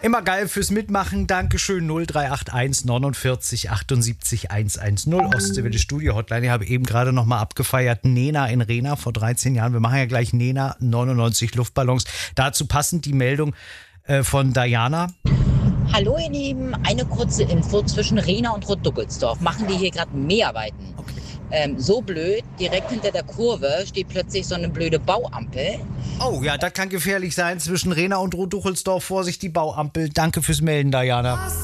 Immer geil fürs Mitmachen. Dankeschön. 0381 49 78 110. Ostseewelle Studio Hotline. Ich habe eben gerade nochmal abgefeiert. Nena in Rena vor 13 Jahren. Wir machen ja gleich Nena 99 Luftballons. Dazu passend die Meldung von Diana. Hallo ihr Lieben, eine kurze Info zwischen Rena und Rotduckelsdorf. Machen die hier gerade Mehrarbeiten. Okay. So blöd, direkt hinter der Kurve steht plötzlich so eine blöde Bauampel. Oh ja, das kann gefährlich sein. Zwischen Rena und Rotduchelsdorf. Vorsicht, die Bauampel. Danke fürs Melden, Diana.